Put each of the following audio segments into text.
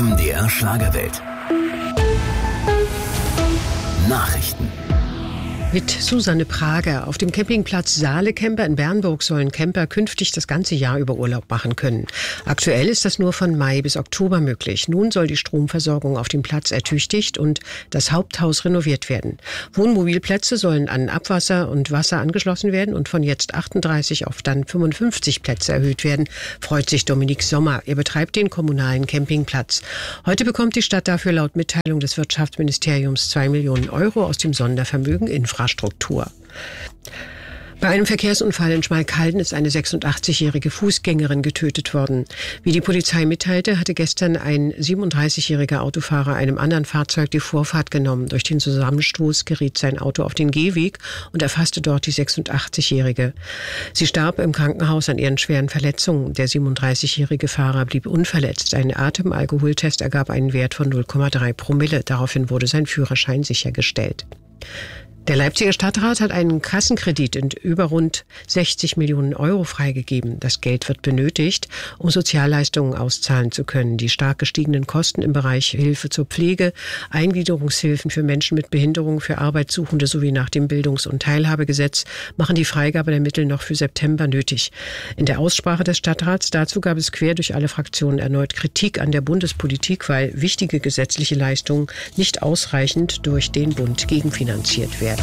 MDR Schlagerwelt. Nachrichten. Mit Susanne Prager. Auf dem Campingplatz Saale-Camper in Bernburg sollen Camper künftig das ganze Jahr über Urlaub machen können. Aktuell ist das nur von Mai bis Oktober möglich. Nun soll die Stromversorgung auf dem Platz ertüchtigt und das Haupthaus renoviert werden. Wohnmobilplätze sollen an Abwasser und Wasser angeschlossen werden und von jetzt 38 auf dann 55 Plätze erhöht werden, freut sich Dominik Sommer. Er betreibt den kommunalen Campingplatz. Heute bekommt die Stadt dafür laut Mitteilung des Wirtschaftsministeriums 2 Millionen Euro aus dem Sondervermögen Infrastruktur. Bei einem Verkehrsunfall in Schmalkalden ist eine 86-jährige Fußgängerin getötet worden. Wie die Polizei mitteilte, hatte gestern ein 37-jähriger Autofahrer einem anderen Fahrzeug die Vorfahrt genommen. Durch den Zusammenstoß geriet sein Auto auf den Gehweg und erfasste dort die 86-jährige. Sie starb im Krankenhaus an ihren schweren Verletzungen. Der 37-jährige Fahrer blieb unverletzt. Ein Atemalkoholtest ergab einen Wert von 0,3 Promille. Daraufhin wurde sein Führerschein sichergestellt. Der Leipziger Stadtrat hat einen Kassenkredit in über rund 60 Millionen Euro freigegeben. Das Geld wird benötigt, um Sozialleistungen auszahlen zu können. Die stark gestiegenen Kosten im Bereich Hilfe zur Pflege, Eingliederungshilfen für Menschen mit Behinderung, für Arbeitssuchende sowie nach dem Bildungs- und Teilhabegesetz machen die Freigabe der Mittel noch für September nötig. In der Aussprache des Stadtrats dazu gab es quer durch alle Fraktionen erneut Kritik an der Bundespolitik, weil wichtige gesetzliche Leistungen nicht ausreichend durch den Bund gegenfinanziert werden.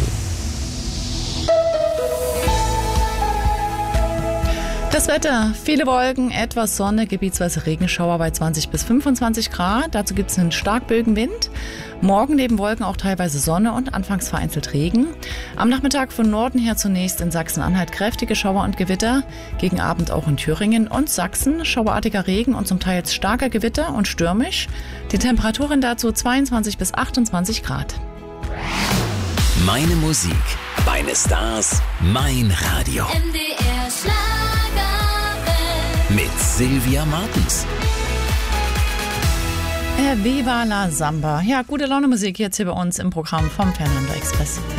Das Wetter, viele Wolken, etwas Sonne, gebietsweise Regenschauer bei 20 bis 25 Grad. Dazu gibt es einen Starkbögenwind. Morgen neben Wolken auch teilweise Sonne und anfangs vereinzelt Regen. Am Nachmittag von Norden her zunächst in Sachsen-Anhalt kräftige Schauer und Gewitter. Gegen Abend auch in Thüringen und Sachsen schauerartiger Regen und zum Teil starker Gewitter und stürmisch. Die Temperaturen dazu 22 bis 28 Grad. Meine Musik, meine Stars, mein Radio. MDR Schlagerwelt. Mit Sylvia Martens. Viva la Samba. Ja, gute Laune Musik jetzt hier bei uns im Programm vom Fernando Express.